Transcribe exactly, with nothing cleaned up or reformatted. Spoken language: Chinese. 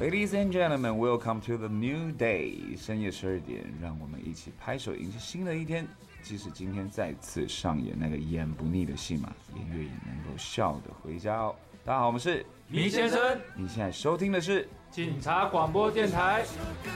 Ladies and gentlemen, welcome to the new day. 深夜十二点，让我们一起拍手迎接新的一天。即使今天再次上演那个演不腻的戏码，演员也能够笑得回家哦。大家好，我们是米先生。 你现在收听的是警察广播电台。